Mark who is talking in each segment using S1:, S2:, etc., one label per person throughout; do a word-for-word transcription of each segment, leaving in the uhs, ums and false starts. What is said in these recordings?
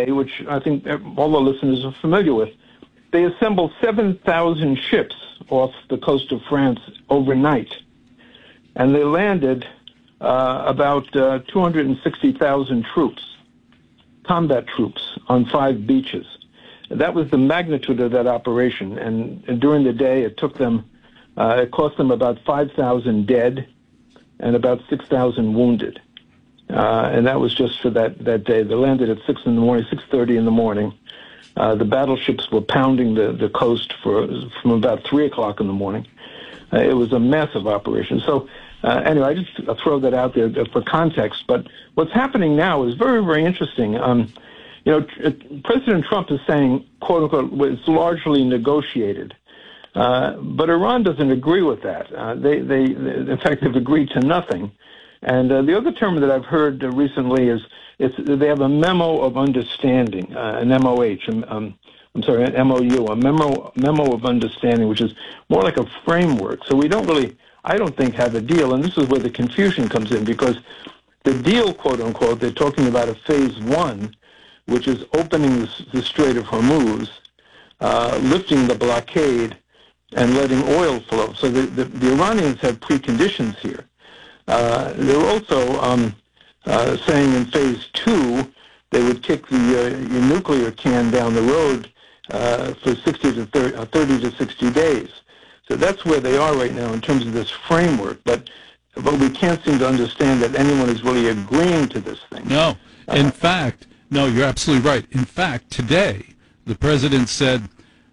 S1: day, which I think all the listeners are familiar with, they assembled seven thousand ships off the coast of France overnight, and they landed uh, about uh, two hundred sixty thousand troops, combat troops, on five beaches. That was the magnitude of that operation, and, and during the day it took them, uh, it cost them about five thousand dead and about six thousand wounded. Uh, and that was just for that, that day. They landed at six in the morning, six thirty in the morning. Uh, the battleships were pounding the, the coast for from about three o'clock in the morning. Uh, it was a massive operation. So uh, anyway, I just I'll throw that out there for context. But what's happening now is very, very interesting. Um, you know, President Trump is saying, quote unquote, it's largely negotiated. Uh, but Iran doesn't agree with that. Uh, they, they, in fact, they've agreed to nothing. And uh, the other term that I've heard uh, recently is it's, they have a memo of understanding, uh, an M O H, um, um, I'm sorry, an M O U, a memo memo of understanding, which is more like a framework. So we don't really, I don't think, have a deal. And this is where the confusion comes in, because the deal, quote unquote, they're talking about a phase one, which is opening the, the Strait of Hormuz, uh, lifting the blockade, and letting oil flow. So the, the, the Iranians have preconditions here. Uh, they're also um, uh, saying in phase two they would kick the uh, nuclear can down the road uh, for sixty to thirty, uh, thirty to sixty days. So that's where they are right now in terms of this framework. But but we can't seem to understand that anyone is really agreeing to this thing.
S2: No. In
S1: uh,
S2: fact, no, you're absolutely right. In fact, today the president said,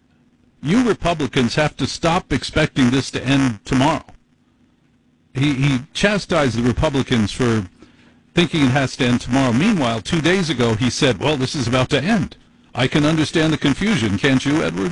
S2: you Republicans have to stop expecting this to end tomorrow. He, he chastised the Republicans for thinking it has to end tomorrow. Meanwhile, two days ago, he said, well, this is about to end. I can understand the confusion, can't you, Edward?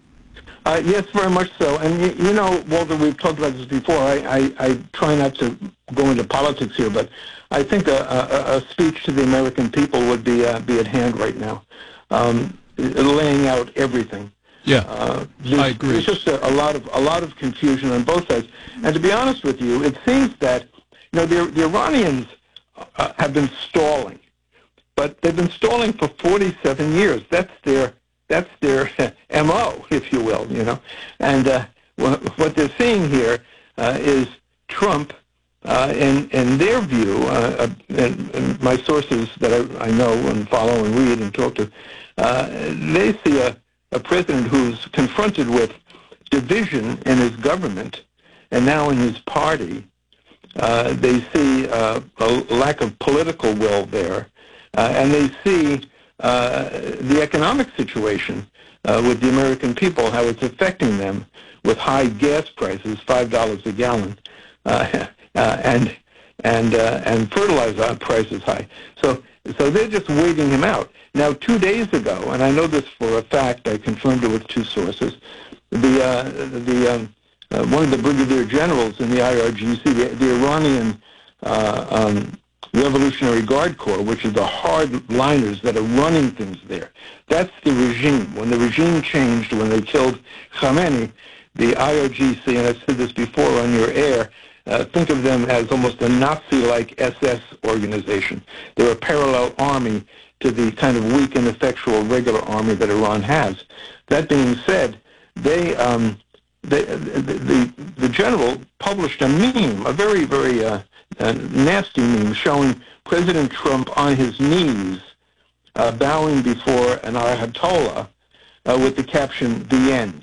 S1: Uh, yes, very much so. And, you, you know, Walter, we've talked about this before. I, I, I try not to go into politics here, but I think a, a, a speech to the American people would be, uh, be at hand right now, um, laying out everything.
S2: Yeah,
S1: uh,
S2: I agree.
S1: There's just a, a lot of a lot of confusion on both sides. And to be honest with you, it seems that you know the, the Iranians uh, have been stalling, but they've been stalling for forty-seven years. That's their that's their M O, if you will. You know, and uh, what they're seeing here uh, is Trump, uh, in in their view, uh, and, and my sources that I, I know and follow and read and talk to, uh, they see a a president who's confronted with division in his government and now in his party. Uh, they see uh, a lack of political will there, uh, and they see uh, the economic situation uh, with the American people, how it's affecting them with high gas prices, five dollars a gallon, uh, uh, and and uh, and fertilizer prices high. So so they're just waiting him out. Now, two days ago, and I know this for a fact, I confirmed it with two sources, the uh, the um, uh, one of the brigadier generals in the I R G C, the, the Iranian uh, um, Revolutionary Guard Corps, which is the hardliners that are running things there, that's the regime. When the regime changed, when they killed Khamenei, the I R G C, and I've said this before on your air, Uh, think of them as almost a Nazi-like S S organization. They're a parallel army to the kind of weak and effectual regular army that Iran has. That being said, they, um, they the, the the general published a meme, a very, very uh, uh, nasty meme, showing President Trump on his knees, uh, bowing before an Ayatollah, uh, with the caption, "The End."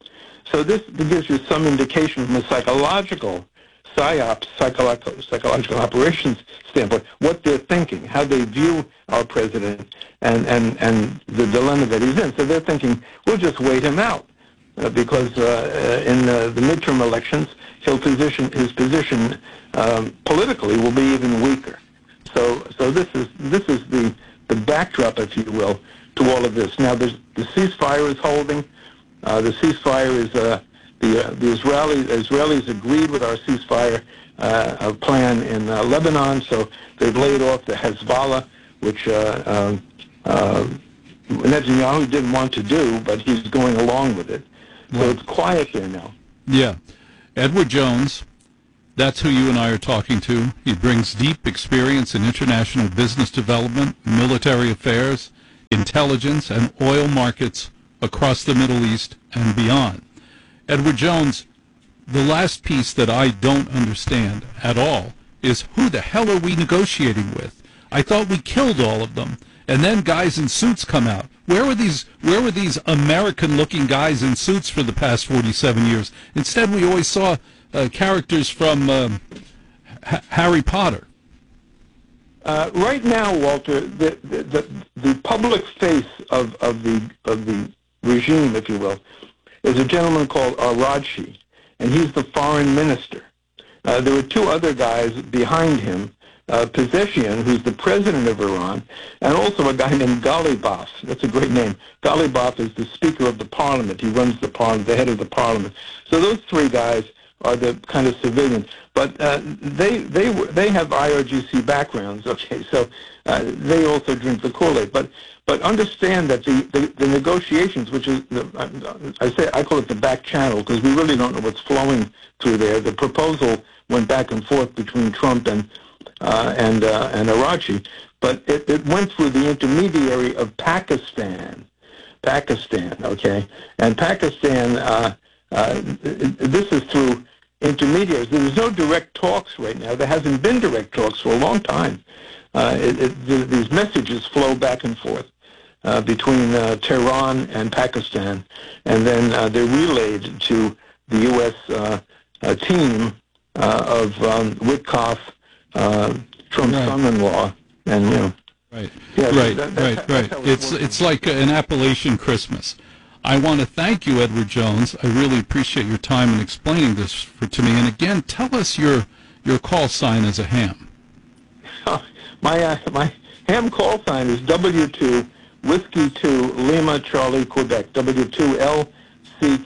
S1: So this gives you some indication from a psychological PSYOPs, psychological, psychological operations standpoint, what they're thinking, how they view our president, and, and, and the dilemma that he's in. So they're thinking, we'll just wait him out, uh, because uh, in uh, the midterm elections, he'll position, his position um, politically will be even weaker. So so this is this is the, the backdrop, if you will, to all of this. Now, there's, the ceasefire is holding. Uh, the ceasefire is... Uh, The, uh, the Israelis, Israelis agreed with our ceasefire uh, plan in uh, Lebanon, so they've laid off the Hezbollah, which uh, uh, uh, Netanyahu didn't want to do, but he's going along with it. So right. It's quiet there now.
S2: Yeah. Edward Jones, that's who you and I are talking to. He brings deep experience in international business development, military affairs. intelligence and oil markets across the Middle East and beyond. Edward Jones, the last piece that I don't understand at all is who the hell are we negotiating with? I thought we killed all of them, and then guys in suits come out. Where were these Where were these American-looking guys in suits for the past forty-seven years? Instead, we always saw uh, characters from um, H- Harry Potter.
S1: Uh, right now, Walter, the, the, the, the public face of, of, the, of the regime, if you will, is a gentleman called Araghchi, and he's the foreign minister. Uh, there were two other guys behind him, uh, Pezeshkian, who's the president of Iran, and also a guy named Ghalibaf. That's a great name. Ghalibaf is the speaker of the parliament. He runs the parliament, the head of the parliament. So those three guys are the kind of civilians. But uh, they they they have I R G C backgrounds, okay, so uh, they also drink the Kool-Aid. But but understand that the, the, the negotiations, which is, the, I say I call it the back channel, because we really don't know what's flowing through there. The proposal went back and forth between Trump and uh, and uh, and Araghchi, but it, it went through the intermediary of Pakistan. Pakistan, okay, and Pakistan. Uh, uh, this is through intermediaries. There's no direct talks right now. There hasn't been direct talks for a long time. Uh, it, it, these messages flow back and forth uh, between uh, Tehran and Pakistan, and then uh, they're relayed to the U S uh, uh, team uh, of um, Witkoff, uh, Trump's
S2: right.
S1: son-in-law, and you know.
S2: Right,
S1: yeah,
S2: right,
S1: that,
S2: right, right. It's
S1: working.
S2: it's like an Appalachian Christmas. I want to thank you, Edward Jones. I really appreciate your time in explaining this for, to me. And again, tell us your your call sign as a ham.
S1: Uh, my uh, my ham call sign is W two Whiskey two Lima Charlie Quebec. W two L C